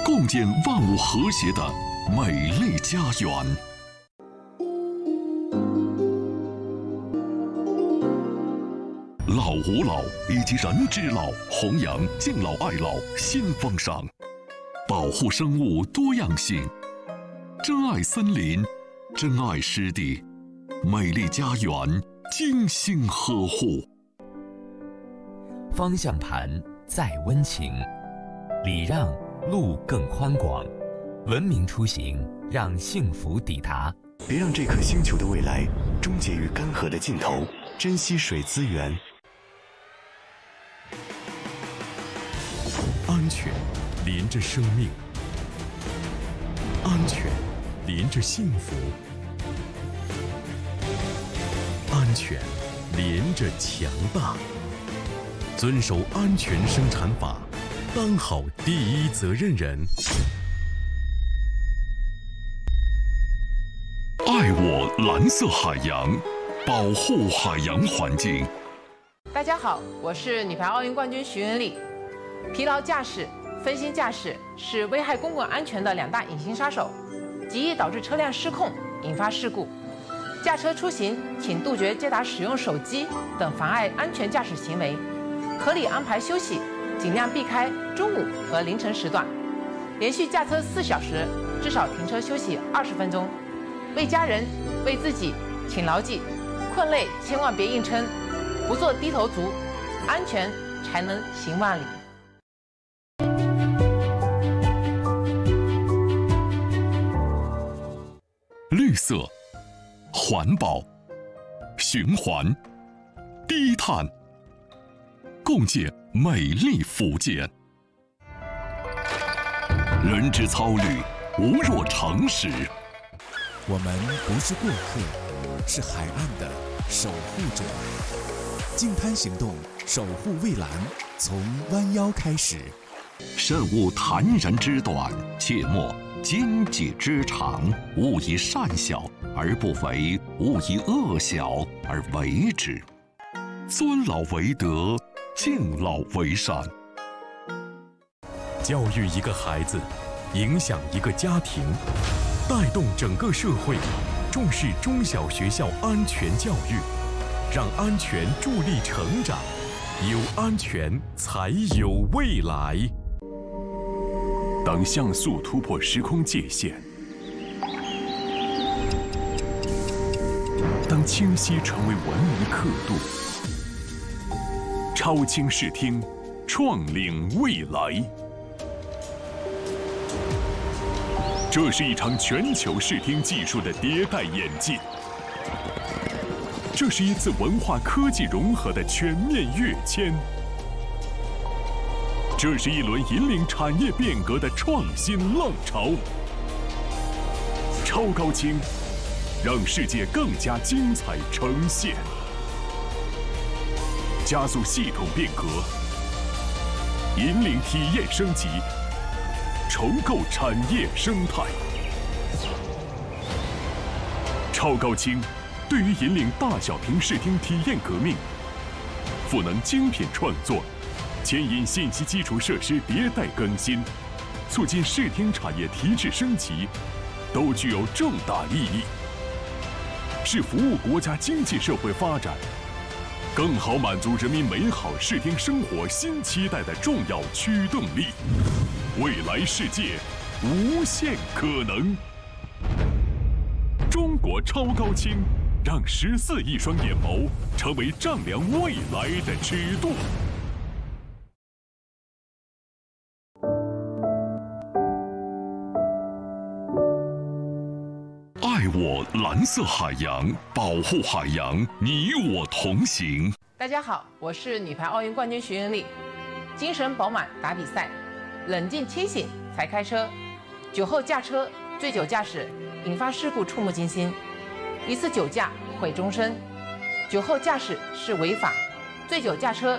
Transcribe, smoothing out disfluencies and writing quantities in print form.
共建万物和谐的美丽家园。老吾老以及人之老，弘扬敬老爱老新风尚，保护生物多样性，珍爱森林，珍爱湿地，美丽家园精心呵护。 方向盘再温情，礼让路更宽广，文明出行让幸福抵达。 别让这颗星球的未来终结于干涸的尽头，珍惜水资源。 安全连着生命，安全连着幸福，安全连着强大。遵守安全生产法，当好第一责任人。 爱我蓝色海洋，保护海洋环境。 大家好，我是女排奥运冠军徐文丽。疲劳驾驶、分心驾驶是危害公共安全的2大隐形杀手，极易导致车辆失控，引发事故。驾车出行，请杜绝接打使用手机等妨碍安全驾驶行为，合理安排休息，尽量避开中午和凌晨时段。连续驾车4小时，至少停车休息20分钟。为家人、为自己，请牢记：困累千万别硬撑，不做低头族，安全才能行万里。 绿色、环保、循环、低碳，共建美丽福建。人之操虑，无若长驶。 我们不是过客，是海岸的守护者。净滩行动，守护蔚蓝，从弯腰开始。 慎勿谈人之短，切莫奸己之长。勿以善小而不为，勿以恶小而为之。尊老为德，敬老为善。 教育一个孩子，影响一个家庭，带动整个社会，重视中小学校安全教育，让安全助力成长，有安全才有未来。 当像素突破时空界限，当清晰成为文明刻度，超清视听，创领未来。这是一场全球视听技术的迭代演进，这是一次文化科技融合的全面跃迁，这是一轮引领产业变革的创新浪潮。超高清，让世界更加精彩呈现，加速系统变革，引领体验升级。重构产业生态，超高清对于引领大小屏视听体验革命、赋能精品创作、牵引信息基础设施迭代更新、促进视听产业提质升级，都具有重大意义，是服务国家经济社会发展、更好满足人民美好视听生活新期待的重要驱动力。未来世界无限可能，中国超高清让14亿双眼眸成为丈量未来的尺度。 爱我蓝色海洋，保护海洋，你我同行。 大家好，我是女排奥运冠军徐文丽。精神饱满打比赛，冷静清醒才开车。酒后驾车、醉酒驾驶引发事故触目惊心，一次酒驾毁终身。酒后驾驶是违法，醉酒驾车